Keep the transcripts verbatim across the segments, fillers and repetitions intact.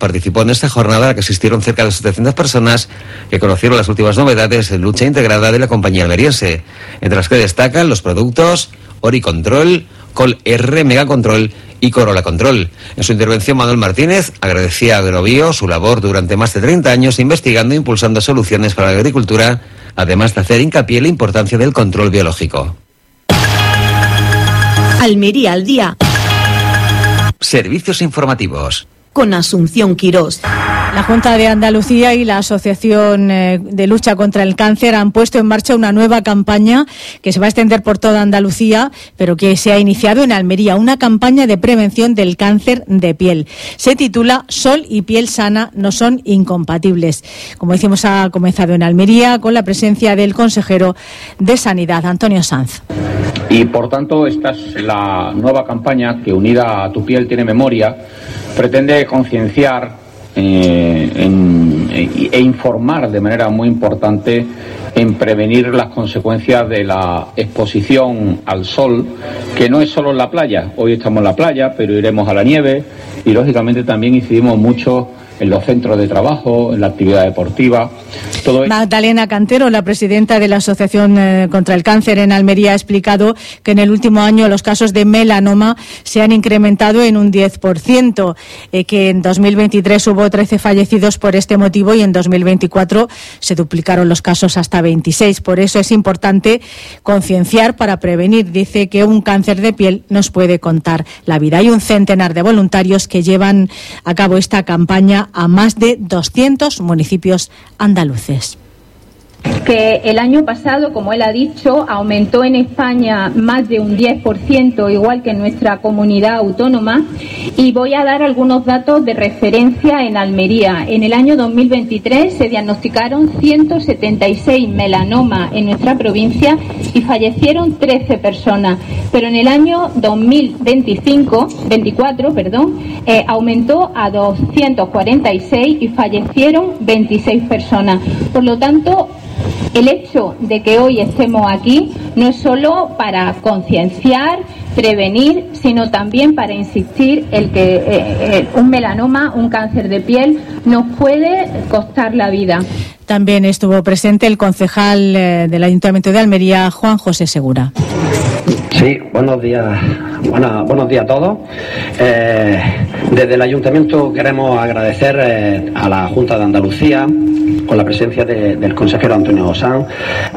participó en esta jornada a la que asistieron cerca de setecientas personas que conocieron las últimas novedades en lucha integrada de la compañía almeriense, entre las que destacan los productos Ori Control, Col R Mega Control y Corolla Control. En su intervención, Manuel Martínez agradecía a Agrobio su labor durante más de treinta años investigando e impulsando soluciones para la agricultura, además de hacer hincapié en la importancia del control biológico. Almería al día. Servicios informativos. Con Asunción Quirós. La Junta de Andalucía y la Asociación de Lucha contra el Cáncer han puesto en marcha una nueva campaña que se va a extender por toda Andalucía, pero que se ha iniciado en Almería, una campaña de prevención del cáncer de piel. Se titula Sol y piel sana no son incompatibles. Como decimos, ha comenzado en Almería con la presencia del consejero de Sanidad, Antonio Sanz. Y por tanto, esta es la nueva campaña que, unida a Tu piel tiene memoria, pretende concienciar Eh, en, e informar de manera muy importante en prevenir las consecuencias de la exposición al sol, que no es solo en la playa. Hoy estamos en la playa, pero iremos a la nieve y lógicamente también incidimos mucho en los centros de trabajo, en la actividad deportiva. Todo Magdalena Cantero, la presidenta de la Asociación eh, contra el Cáncer en Almería, ha explicado que en el último año los casos de melanoma se han incrementado en un diez por ciento, eh, que en dos mil veintitrés hubo trece fallecidos por este motivo y en dos mil veinticuatro se duplicaron los casos hasta veintiséis. Por eso es importante concienciar para prevenir. Dice que un cáncer de piel nos puede contar la vida. Hay un centenar de voluntarios que llevan a cabo esta campaña a más de doscientos municipios andaluces. Que el año pasado, como él ha dicho, aumentó en España más de un diez por ciento, igual que en nuestra comunidad autónoma, y voy a dar algunos datos de referencia en Almería. En el año dos mil veintitrés se diagnosticaron ciento setenta y seis melanomas en nuestra provincia y fallecieron trece personas, pero en el año dos mil veinticinco, veinticuatro, perdón, eh, aumentó a doscientos cuarenta y seis y fallecieron veintiséis personas. Por lo tanto, el hecho de que hoy estemos aquí no es solo para concienciar, prevenir, sino también para insistir en que eh, eh, un melanoma, un cáncer de piel, nos puede costar la vida. También estuvo presente el concejal eh, del Ayuntamiento de Almería, Juan José Segura. Sí, buenos días, buena, buenos días a todos. Eh, desde el Ayuntamiento queremos agradecer eh, a la Junta de Andalucía, con la presencia de, del consejero Antonio Sanz,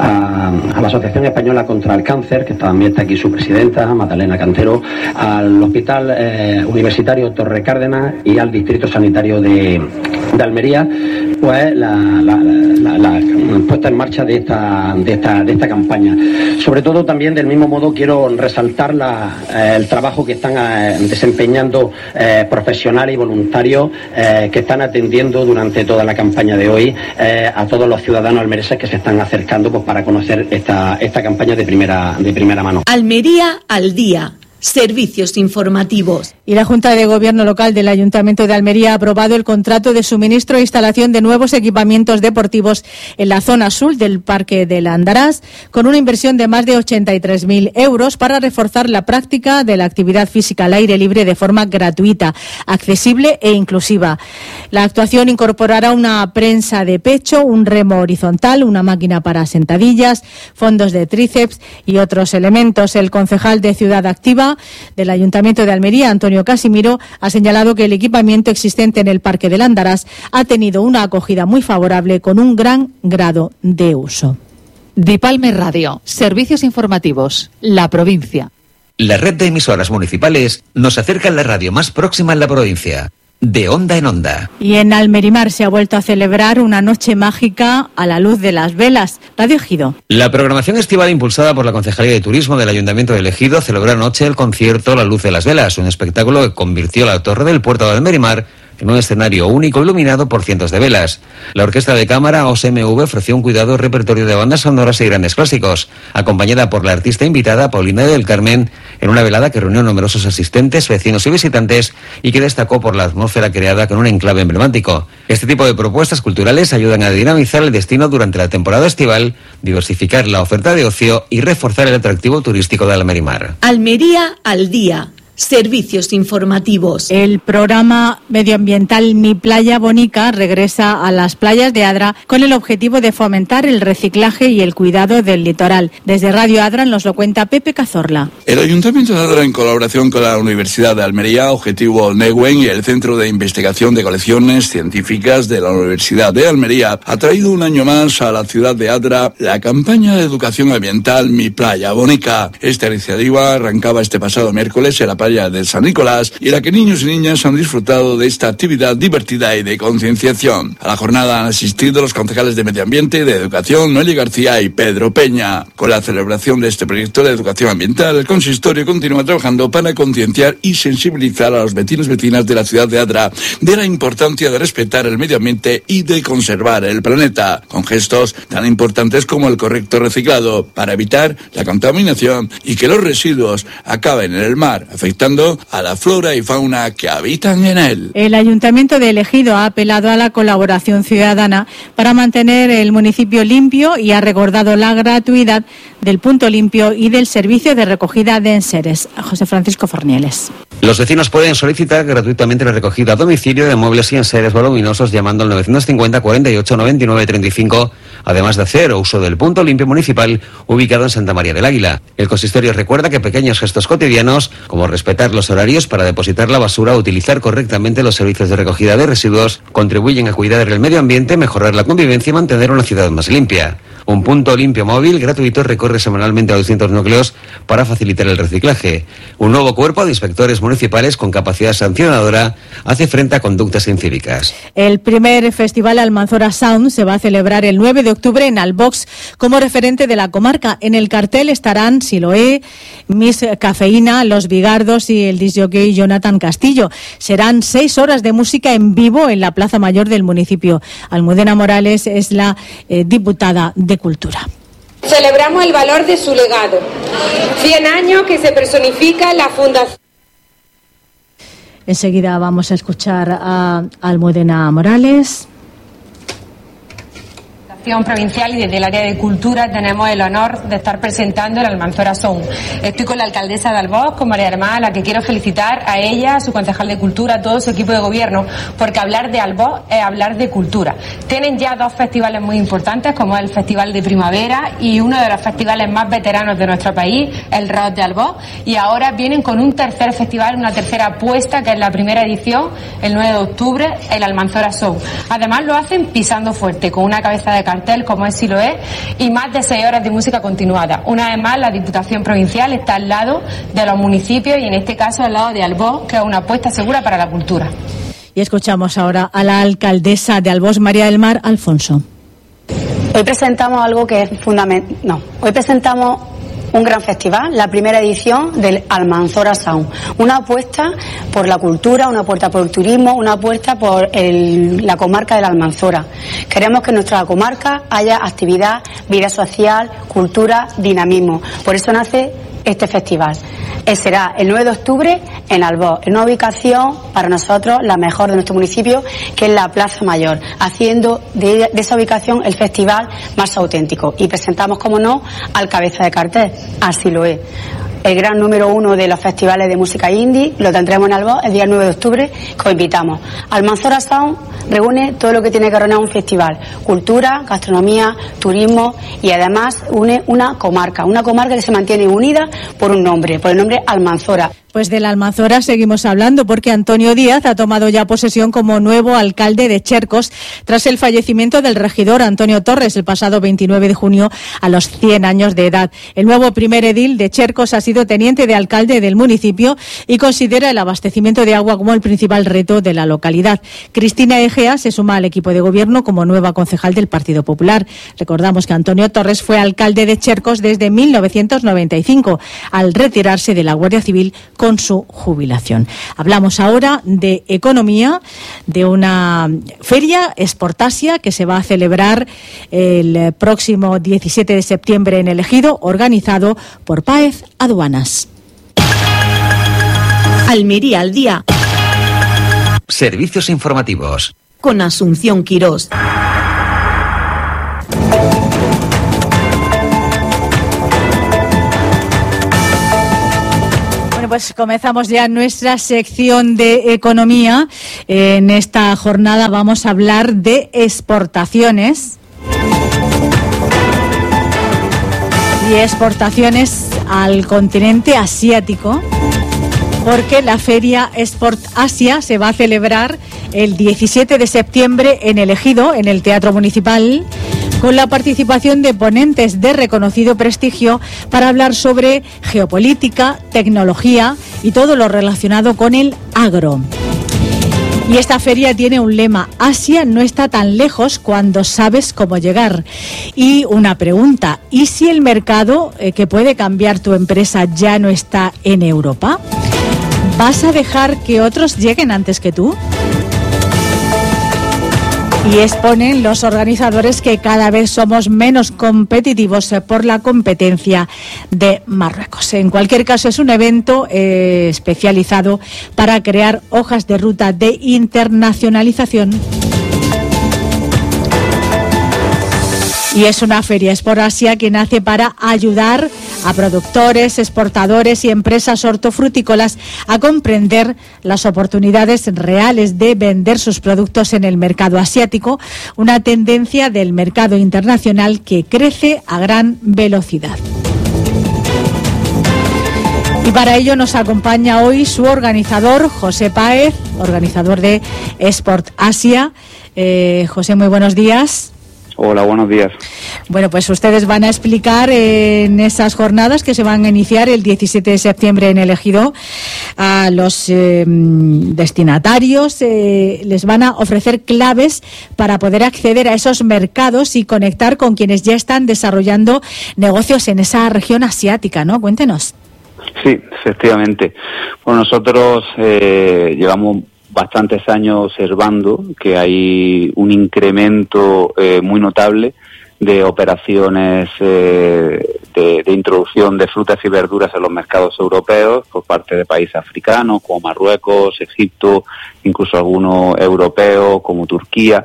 a, a la Asociación Española contra el Cáncer, que también está aquí su presidenta, Magdalena Cantero, al Hospital eh, Universitario Torre Cárdenas y al Distrito Sanitario de, de Almería, pues la, la, la, la puesta en marcha de esta, de, esta, de esta campaña. Sobre todo también, del mismo modo, quiero resaltar la, eh, el trabajo que están eh, desempeñando eh, profesionales y voluntarios eh, que están atendiendo durante toda la campaña de hoy Eh, a todos los ciudadanos almerienses que se están acercando pues para conocer esta, esta campaña de primera, de primera mano. Almería al día. Servicios informativos. Y la Junta de Gobierno Local del Ayuntamiento de Almería ha aprobado el contrato de suministro e instalación de nuevos equipamientos deportivos en la zona sur del Parque del Andarás, con una inversión de más de ochenta y tres mil euros para reforzar la práctica de la actividad física al aire libre de forma gratuita, accesible e inclusiva. La actuación incorporará una prensa de pecho, un remo horizontal, una máquina para sentadillas, fondos de tríceps y otros elementos. El concejal de Ciudad Activa del Ayuntamiento de Almería, Antonio Casimiro, ha señalado que el equipamiento existente en el Parque del Andarás ha tenido una acogida muy favorable con un gran grado de uso. Dipalme Radio, servicios informativos, la provincia. La red de emisoras municipales nos acerca a la radio más próxima en la provincia. De onda en onda. Y en Almerimar se ha vuelto a celebrar una noche mágica a la luz de las velas. Radio Ejido. La programación estival impulsada por la Concejalía de Turismo del Ayuntamiento de Ejido celebró anoche el concierto La Luz de las Velas, un espectáculo que convirtió la torre del puerto de Almerimar en un escenario único iluminado por cientos de velas. La Orquesta de Cámara O S M V ofreció un cuidado repertorio de bandas sonoras y grandes clásicos, acompañada por la artista invitada Paulina del Carmen, en una velada que reunió numerosos asistentes, vecinos y visitantes y que destacó por la atmósfera creada con un enclave emblemático. Este tipo de propuestas culturales ayudan a dinamizar el destino durante la temporada estival, diversificar la oferta de ocio y reforzar el atractivo turístico de Almerimar. Almería al día. Servicios informativos. El programa medioambiental Mi Playa Bonica regresa a las playas de Adra con el objetivo de fomentar el reciclaje y el cuidado del litoral. Desde Radio Adra nos lo cuenta Pepe Cazorla. El Ayuntamiento de Adra, en colaboración con la Universidad de Almería, Objetivo Neuen y el Centro de Investigación de Colecciones Científicas de la Universidad de Almería, ha traído un año más a la ciudad de Adra la campaña de educación ambiental Mi Playa Bonica. Esta iniciativa arrancaba este pasado miércoles en la playa de San Nicolás y en la que niños y niñas han disfrutado de esta actividad divertida y de concienciación. A la jornada han asistido los concejales de Medio Ambiente y de Educación, Noelia García y Pedro Peña. Con la celebración de este proyecto de educación ambiental, el consistorio continúa trabajando para concienciar y sensibilizar a los vecinos y vecinas de la ciudad de Adra de la importancia de respetar el medio ambiente y de conservar el planeta, con gestos tan importantes como el correcto reciclado, para evitar la contaminación y que los residuos acaben en el mar, afectando a la flora y fauna que habitan en él. El Ayuntamiento de Ejido ha apelado a la colaboración ciudadana para mantener el municipio limpio y ha recordado la gratuidad del punto limpio y del servicio de recogida de enseres. José Francisco Fornieles. Los vecinos pueden solicitar gratuitamente la recogida a domicilio de muebles y enseres voluminosos llamando al novecientos cincuenta cuarenta y ocho noventa y nueve treinta y cinco, además de hacer uso del punto limpio municipal ubicado en Santa María del Águila. El consistorio recuerda que pequeños gestos cotidianos, como respetar los horarios para depositar la basura o utilizar correctamente los servicios de recogida de residuos, contribuyen a cuidar el medio ambiente, mejorar la convivencia y mantener una ciudad más limpia. Un punto limpio móvil gratuito recorre semanalmente a doscientos núcleos para facilitar el reciclaje. Un nuevo cuerpo de inspectores municipales con capacidad sancionadora hace frente a conductas incívicas. El primer festival Almanzora Sound se va a celebrar el nueve de octubre en Albox como referente de la comarca. En el cartel estarán Siloé, Miss Cafeína, Los Bigardos y el disc jockey Jonathan Castillo. Serán seis horas de música en vivo en la Plaza Mayor del municipio. Almudena Morales es la eh, diputada de Cultura. Celebramos el valor de su legado. cien años que se personifica en la fundación. Enseguida vamos a escuchar a Almudena Morales. Provincial y desde el área de cultura tenemos el honor de estar presentando el Almanzora Sound. Estoy con la alcaldesa de Albox, con María Hermá, a la que quiero felicitar a ella, a su concejal de cultura, a todo su equipo de gobierno, porque hablar de Albox es hablar de cultura. Tienen ya dos festivales muy importantes, como el Festival de Primavera y uno de los festivales más veteranos de nuestro país, el Rock de Albox, y ahora vienen con un tercer festival, una tercera apuesta, que es la primera edición, el nueve de octubre, el Almanzora Sound. Además lo hacen pisando fuerte, con una cabeza de cartel como es Siloé y más de seis horas de música continuada. Una vez más, la Diputación Provincial está al lado de los municipios y en este caso al lado de Albox, que es una apuesta segura para la cultura. Y escuchamos ahora a la alcaldesa de Albox, María del Mar Alfonso. Hoy presentamos algo que es fundamental. No, hoy presentamos un gran festival, la primera edición del Almanzora Sound, una apuesta por la cultura, una apuesta por el turismo, una apuesta por el, la comarca de la Almanzora. Queremos que en nuestra comarca haya actividad, vida social, cultura, dinamismo. Por eso nace este festival. Será el nueve de octubre en Albox, en una ubicación para nosotros la mejor de nuestro municipio, que es la Plaza Mayor, haciendo de, de esa ubicación el festival más auténtico. Y presentamos, como no, al cabeza de cartel, a Siloé. El gran número uno de los festivales de música indie, lo tendremos en Albox el día nueve de octubre, que os invitamos. Almanzora Sound reúne todo lo que tiene que reunir un festival: cultura, gastronomía, turismo, y además une una comarca, una comarca que se mantiene unida por un nombre, por el nombre Almanzora. Pues de la Almanzora seguimos hablando porque Antonio Díaz ha tomado ya posesión como nuevo alcalde de Chercos tras el fallecimiento del regidor Antonio Torres el pasado veintinueve de junio a los cien años de edad. El nuevo primer edil de Chercos ha sido teniente de alcalde del municipio y considera el abastecimiento de agua como el principal reto de la localidad. Cristina Egea se suma al equipo de gobierno como nueva concejal del Partido Popular. Recordamos que Antonio Torres fue alcalde de Chercos desde mil novecientos noventa y cinco, al retirarse de la Guardia Civil con su jubilación. Hablamos ahora de economía, de una feria Exportasia que se va a celebrar el próximo diecisiete de septiembre en el Ejido, organizado por Páez Aduanas. Almería al día. Servicios informativos. Con Asunción Quirós. Pues pues comenzamos ya nuestra sección de economía. En esta jornada vamos a hablar de exportaciones. Y exportaciones al continente asiático, porque la Feria Export Asia se va a celebrar el diecisiete de septiembre en el Ejido, en el Teatro Municipal, con la participación de ponentes de reconocido prestigio para hablar sobre geopolítica, tecnología y todo lo relacionado con el agro. Y esta feria tiene un lema: Asia no está tan lejos cuando sabes cómo llegar. Y una pregunta: ¿y si el mercado eh, que puede cambiar tu empresa ya no está en Europa? ¿Vas a dejar que otros lleguen antes que tú? Y exponen los organizadores que cada vez somos menos competitivos por la competencia de Marruecos. En cualquier caso, es un evento eh, especializado para crear hojas de ruta de internacionalización. Y es una feria Export Asia que nace para ayudar a productores, exportadores y empresas hortofrutícolas a comprender las oportunidades reales de vender sus productos en el mercado asiático, una tendencia del mercado internacional que crece a gran velocidad. Y para ello nos acompaña hoy su organizador, José Páez, organizador de Export Asia. Eh, José, muy buenos días. Hola, buenos días. Bueno, pues ustedes van a explicar en esas jornadas que se van a iniciar el diecisiete de septiembre en el Ejido a los eh, destinatarios. Eh, les van a ofrecer claves para poder acceder a esos mercados y conectar con quienes ya están desarrollando negocios en esa región asiática, ¿no? Cuéntenos. Sí, efectivamente. Bueno, nosotros eh, llevamos bastantes años observando que hay un incremento eh, muy notable de operaciones eh, de, de introducción de frutas y verduras en los mercados europeos por parte de países africanos como Marruecos, Egipto, incluso algunos europeos como Turquía.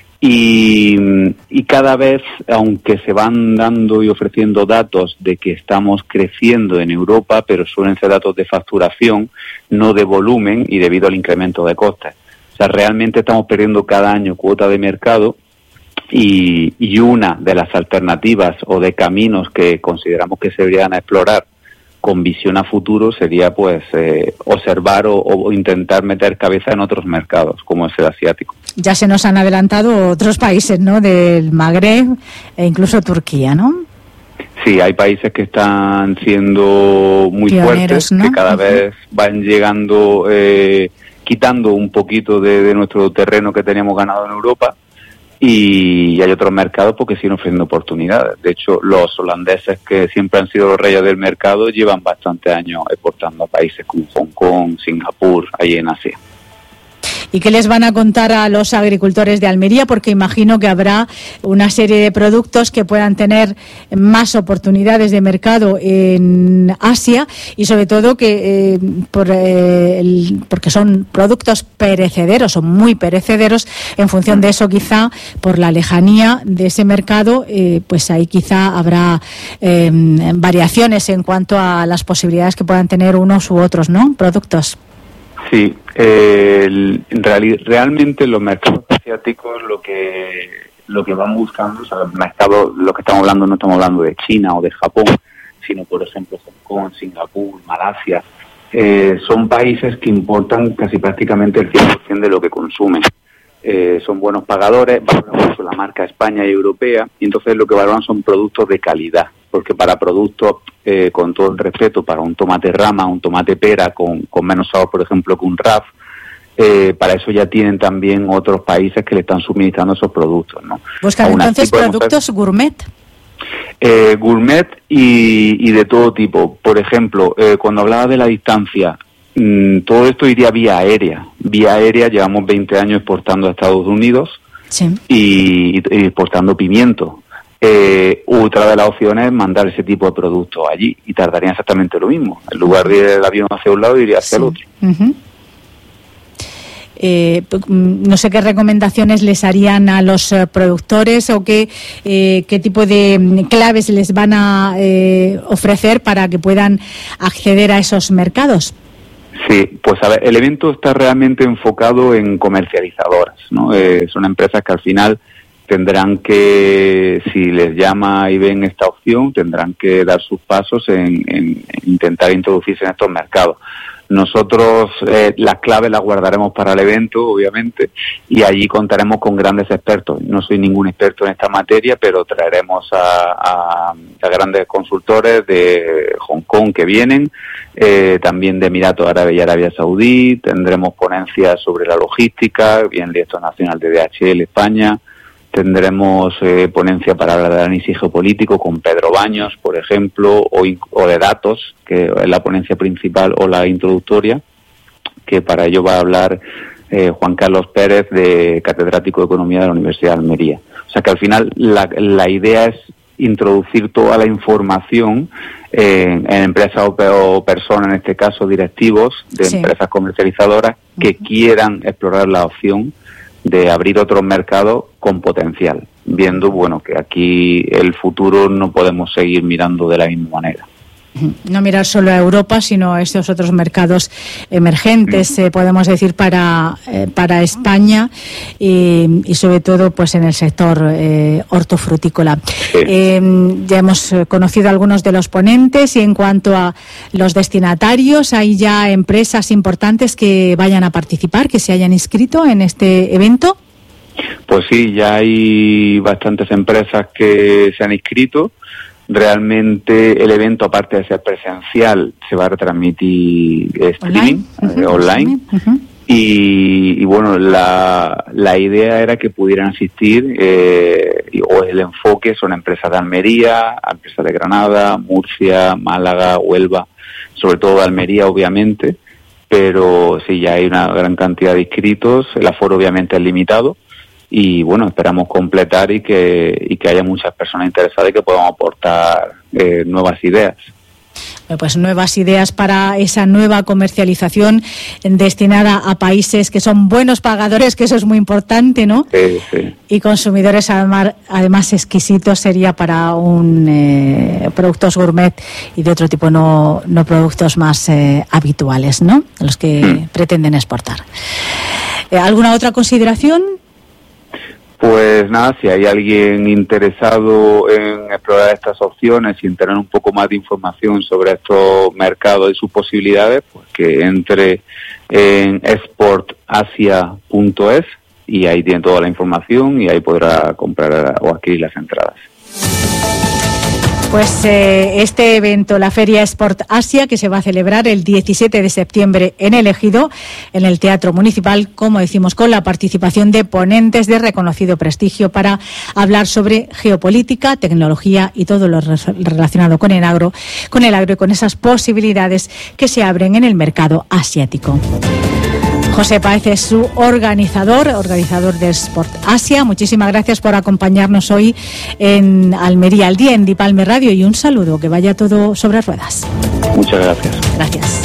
Y, y cada vez, aunque se van dando y ofreciendo datos de que estamos creciendo en Europa, pero suelen ser datos de facturación, no de volumen y debido al incremento de costes. O sea, realmente estamos perdiendo cada año cuota de mercado y, y una de las alternativas o de caminos que consideramos que se deberían explorar con visión a futuro sería pues eh, observar o, o intentar meter cabeza en otros mercados, como es el asiático. Ya se nos han adelantado otros países, ¿no?, del Magreb e incluso Turquía, ¿no? Sí, hay países que están siendo muy Pioneros, fuertes, ¿no?, que cada uh-huh. vez van llegando, eh, quitando un poquito de, de nuestro terreno que teníamos ganado en Europa. Y hay otros mercados porque siguen ofreciendo oportunidades. De hecho, los holandeses, que siempre han sido los reyes del mercado, llevan bastantes años exportando a países como Hong Kong, Singapur, ahí en Asia. ¿Y qué les van a contar a los agricultores de Almería? Porque imagino que habrá una serie de productos que puedan tener más oportunidades de mercado en Asia y sobre todo que eh, por, eh, el, porque son productos perecederos o muy perecederos. En función de eso, quizá por la lejanía de ese mercado, eh, pues ahí quizá habrá eh, variaciones en cuanto a las posibilidades que puedan tener unos u otros, ¿no?, productos. Sí, eh, el, en reali- realmente los mercados asiáticos lo que lo que van buscando, o sea, los mercados, lo que estamos hablando, no estamos hablando de China o de Japón, sino por ejemplo Hong Kong, Singapur, Malasia, eh, son países que importan casi prácticamente el cien por ciento de lo que consumen. Eh, son buenos pagadores, valoran mucho la marca España y europea, y entonces lo que valoran son productos de calidad, porque para productos, eh, con todo el respeto, para un tomate rama, un tomate pera con, con menos sabor, por ejemplo, que un R A F, eh, para eso ya tienen también otros países que le están suministrando esos productos, ¿no? Buscan entonces productos ser, gourmet. Eh, gourmet y, y de todo tipo. Por ejemplo, eh, cuando hablaba de la distancia, todo esto iría vía aérea. Vía aérea llevamos veinte años exportando a Estados Unidos, sí, y, y exportando pimiento. Eh, otra de las opciones es mandar ese tipo de productos allí y tardarían exactamente lo mismo. En lugar de ir el avión hacia un lado, iría hacia sí. el otro. Uh-huh. Eh, no sé qué recomendaciones les harían a los eh, productores o qué, eh, qué tipo de claves les van a eh, ofrecer para que puedan acceder a esos mercados. Sí, pues a ver, el evento está realmente enfocado en comercializadoras, ¿no? Eh, son empresas que al final tendrán que, si les llama y ven esta opción, tendrán que dar sus pasos en, en intentar introducirse en estos mercados. Nosotros eh, las claves las guardaremos para el evento, obviamente, y allí contaremos con grandes expertos. No soy ningún experto en esta materia, pero traeremos a, a, a grandes consultores de Hong Kong que vienen, eh, también de Emiratos Árabes y Arabia Saudí. Tendremos ponencias sobre la logística, bien director nacional de D H L España. Tendremos eh, ponencia para hablar de análisis geopolítico con Pedro Baños, por ejemplo, o, o de datos, que es la ponencia principal o la introductoria, que para ello va a hablar eh, Juan Carlos Pérez, de catedrático de Economía de la Universidad de Almería. O sea que al final la, la idea es introducir toda la información en, en empresas o, o personas, en este caso directivos de sí. empresas comercializadoras que uh-huh. quieran explorar la opción de abrir otros mercados con potencial, viendo bueno que aquí el futuro no podemos seguir mirando de la misma manera. No mirar solo a Europa, sino a estos otros mercados emergentes, eh, podemos decir, para eh, para España y, y sobre todo pues en el sector eh, hortofrutícola. Sí. Eh, ya hemos conocido algunos de los ponentes, y en cuanto a los destinatarios, ¿hay ya empresas importantes que vayan a participar, que se hayan inscrito en este evento? Pues sí, ya hay bastantes empresas que se han inscrito. Realmente el evento, aparte de ser presencial, se va a retransmitir streaming, online, uh-huh. eh, online. Uh-huh. Y, y bueno, la, la idea era que pudieran asistir, eh, o el enfoque son empresas de Almería, empresas de Granada, Murcia, Málaga, Huelva, sobre todo de Almería, obviamente, pero sí, ya hay una gran cantidad de inscritos, el aforo obviamente es limitado. Y bueno, esperamos completar y que y que haya muchas personas interesadas y que podamos aportar eh, nuevas ideas. Pues nuevas ideas para esa nueva comercialización destinada a países que son buenos pagadores, que eso es muy importante, ¿no? Sí, sí. Y consumidores además, además exquisitos sería para un eh, productos gourmet y de otro tipo, no, no productos más eh, habituales, ¿no? Los que mm. pretenden exportar. Eh, ¿Alguna otra consideración? Pues nada, si hay alguien interesado en explorar estas opciones y en tener un poco más de información sobre estos mercados y sus posibilidades, pues que entre en export asia punto es y ahí tiene toda la información y ahí podrá comprar o adquirir las entradas. Pues eh, este evento, la Feria Export Asia, que se va a celebrar el diecisiete de septiembre en El Ejido, en el Teatro Municipal, como decimos, con la participación de ponentes de reconocido prestigio para hablar sobre geopolítica, tecnología y todo lo relacionado con el agro, con el agro y con esas posibilidades que se abren en el mercado asiático. José Páez es su organizador, organizador de Export Asia. Muchísimas gracias por acompañarnos hoy en Almería al Día, en Dipalme Radio, y un saludo, que vaya todo sobre ruedas. Muchas gracias. Gracias.